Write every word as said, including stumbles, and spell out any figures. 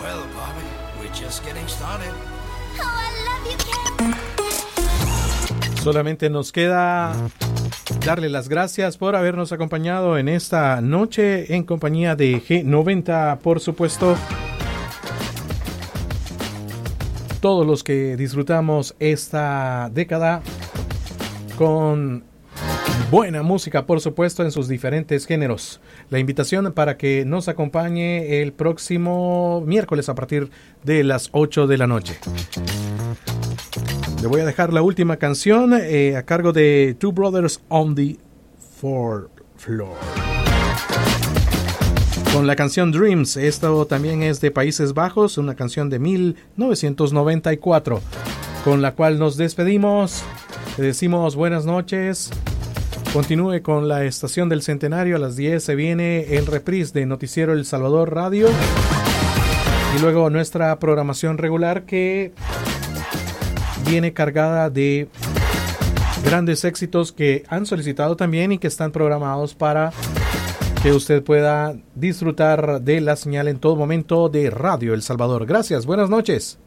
Well, Bobby, we're just getting started. Oh, I love you, Ken. Solamente nos queda darle las gracias por habernos acompañado en esta noche en compañía de G noventa, por supuesto. Todos los que disfrutamos esta década con buena música, por supuesto, en sus diferentes géneros. La invitación para que nos acompañe el próximo miércoles a partir de las ocho de la noche. Le voy a dejar la última canción eh, a cargo de Two Brothers on the Fourth Floor. Con la canción Dreams. Esto también es de Países Bajos, una canción de mil novecientos noventa y cuatro, con la cual nos despedimos. Le decimos buenas noches. Continúe con la estación del Centenario. A las diez se viene el reprise de Noticiero El Salvador Radio. Y luego nuestra programación regular, que viene cargada de grandes éxitos que han solicitado también y que están programados para que usted pueda disfrutar de la señal en todo momento de Radio El Salvador. Gracias, buenas noches.